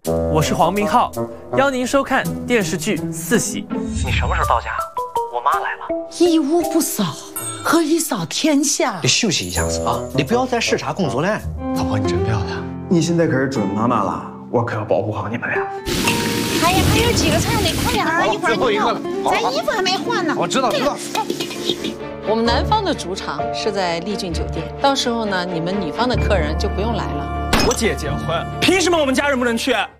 我是黄明昊，邀您收看电视剧《四喜》。 你什么时候到家？我妈来了。 一屋不扫，何以扫天下？ 你休息一下子啊！你不要再视察工作了。 老婆，你真不要他。 你现在可是准妈妈了，我可要保护好你们俩。 哎呀，还有几个菜呢？快点啊！一会儿你到，咱衣服还没换呢。 我知道。 我们男方的主场是在丽俊酒店，到时候呢，你们女方的客人就不用来了。 我姐结婚，凭什么我们家人不能去？